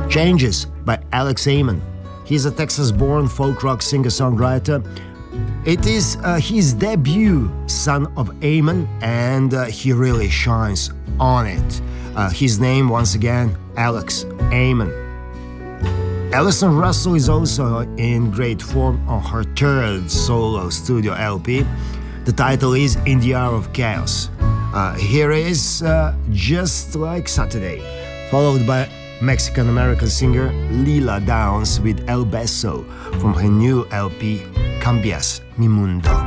Changes by Alex Amon. He's a Texas-born folk rock singer-songwriter. It is his debut, Son of Amon, and he really shines on it. His name, once again, Alex Amon. Alison Russell is also in great form on her third solo studio LP. The title is In the Hour of Chaos. Here is Just Like Saturday, followed by Mexican-American singer Lila Downs with El Beso from her new LP Cambias Mi Mundo.